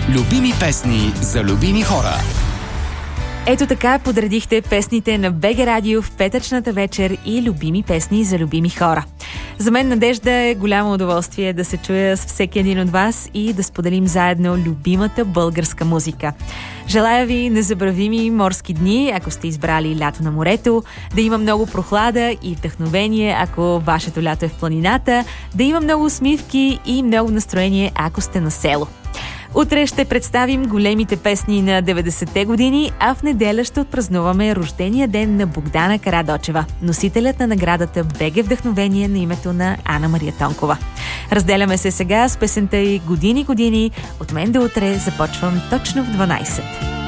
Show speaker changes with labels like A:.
A: Любими песни за любими хора.
B: Ето така подредихте песните на БГ Радио в петъчната вечер и любими песни за любими хора. За мен, Надежда, е голямо удоволствие да се чуя с всеки един от вас и да споделим заедно любимата българска музика. Желая ви незабравими морски дни, ако сте избрали лято на морето, да има много прохлада и вдъхновение, ако вашето лято е в планината, да има много усмивки и много настроение, ако сте на село. Утре ще представим големите песни на 90-те години, а в неделя ще отпразнуваме рождения ден на Богдана Карадочева, носителят на наградата БГ Вдъхновение на името на Ана Мария Тонкова. Разделяме се сега с песента и Години, години. От мен до утре започвам точно в 12.